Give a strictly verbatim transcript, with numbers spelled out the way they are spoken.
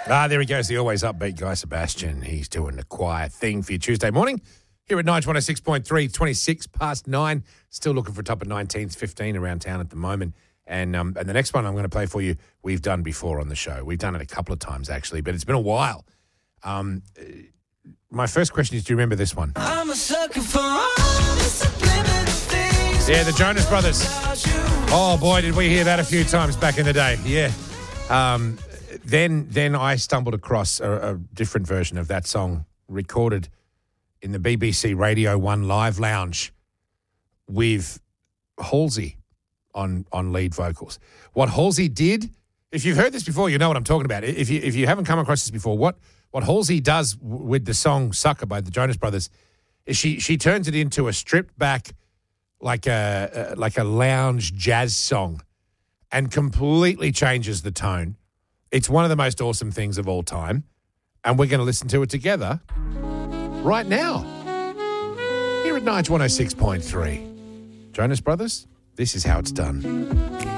Ah, there he goes, the always upbeat Guy Sebastian. He's doing the quiet thing for your Tuesday morning. Here at Nige one oh six point three, twenty-six past nine. Still looking for a top of nineteens, fifteen around town at the moment. And um, and the next one I'm going to play for you, we've done before on the show. We've done it a couple of times, actually, but it's been a while. Um, my first question is, do you remember this one? I'm a sucker for all the subliminal things. Yeah, the Jonas Brothers. Oh, boy, did we hear that a few times back in the day. Yeah. Um, then, then I stumbled across a, a different version of that song recorded in the B B C Radio one Live Lounge with Halsey on, on lead vocals. What Halsey did, if you've heard this before, you know what I'm talking about. If you if you haven't come across this before, what what Halsey does w- with the song Sucker by the Jonas Brothers is she she turns it into a stripped back, like a, a like a lounge jazz song and completely changes the tone. It's one of the most awesome things of all time, and we're going to listen to it together right now, here at Nige one oh six point three. Jonas Brothers, this is how it's done.